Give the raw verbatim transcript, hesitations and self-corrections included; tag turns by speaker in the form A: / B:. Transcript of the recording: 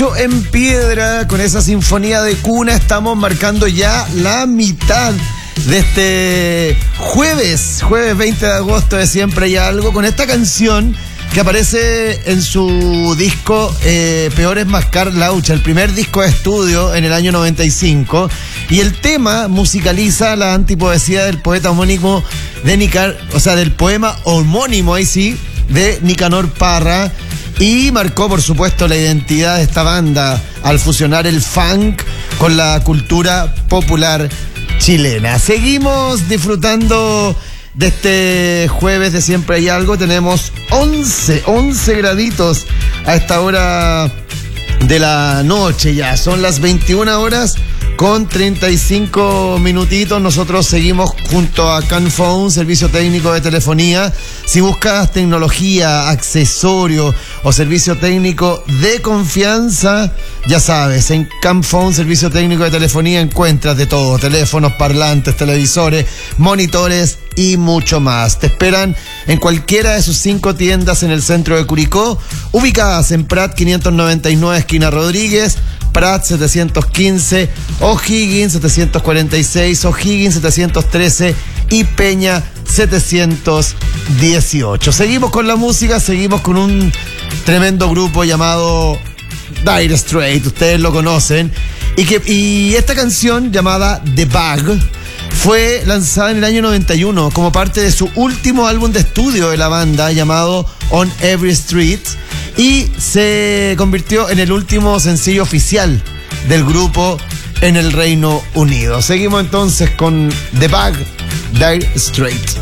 A: Hecho en Piedra, con esa sinfonía de cuna, estamos marcando ya la mitad de este jueves, jueves veinte de agosto de Siempre Hay Algo, con esta canción que aparece en su disco eh, Peor es Mascar Laucha, el primer disco de estudio en el año noventa y cinco, y el tema musicaliza la antipoesía del poeta homónimo de Nicar, o sea, del poema homónimo, ahí sí, de Nicanor Parra, y marcó, por supuesto, la identidad de esta banda al fusionar el funk con la cultura popular chilena. Seguimos disfrutando de este jueves de Siempre Hay Algo. Tenemos once, once graditos a esta hora de la noche ya. Son las veintiuna horas con treinta y cinco minutitos. Nosotros seguimos junto a Canphone, servicio técnico de telefonía. Si buscas tecnología, accesorio o servicio técnico de confianza, ya sabes, en Canphone, servicio técnico de telefonía, encuentras de todo: teléfonos, parlantes, televisores, monitores y mucho más. Te esperan en cualquiera de sus cinco tiendas en el centro de Curicó, ubicadas en Prat quinientos noventa y nueve, esquina Rodríguez, Prat setecientos quince, O'Higgins setecientos cuarenta y seis, O'Higgins setecientos trece y Peña setecientos dieciocho. Seguimos con la música, seguimos con un tremendo grupo llamado Dire Straits, ustedes lo conocen, y, que, y esta canción llamada The Bug fue lanzada en el año noventa y uno como parte de su último álbum de estudio de la banda llamado On Every Street, y se convirtió en el último sencillo oficial del grupo en el Reino Unido. Seguimos entonces con The Bug, Dire Straits.